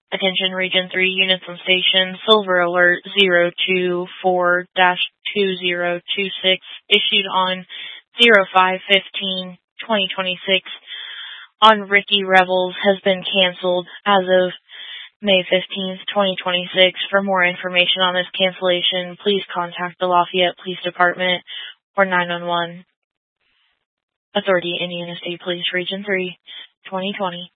Attention Region 3 units on station, Silver Alert 024-2026 issued on 05/15/2026 on Ricky Revels has been canceled as of May 15th, 2026. For more information on this cancellation, please contact the Lafayette Police Department or 911. Authority, Indiana State Police, Region 3, 2020.